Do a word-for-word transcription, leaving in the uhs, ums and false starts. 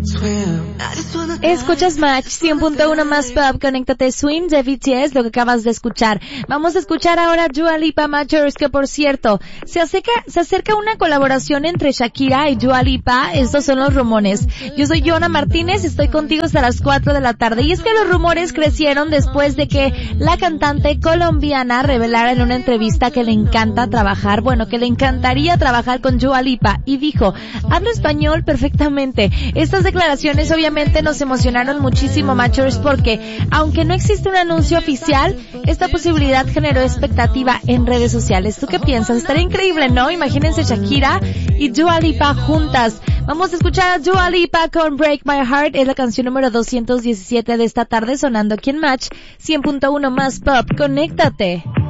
Escuchas Match cien punto uno más Pop, conéctate Swim de B T S, lo que acabas de escuchar. Vamos a escuchar ahora Dua Lipa Matchers, que por cierto, se acerca, se acerca una colaboración entre Shakira y Dua Lipa. Estos son los rumores. Yo soy Yona Martínez, estoy contigo hasta las cuatro de la tarde. Y es que los rumores crecieron después de que la cantante colombiana revelara en una entrevista que le encanta trabajar, bueno, que le encantaría trabajar con Dua Lipa. Y dijo, hablo español perfectamente. Estas declaraciones obviamente nos emocionaron muchísimo, Matchers, porque aunque no existe un anuncio oficial, esta posibilidad generó expectativa en redes sociales. ¿Tú qué piensas? Estaría increíble, ¿no? Imagínense Shakira y Dua Lipa juntas. Vamos a escuchar a Dua Lipa con Break My Heart. Es la canción número doscientos diecisiete de esta tarde, sonando aquí en Match cien punto uno más Pop. Conéctate.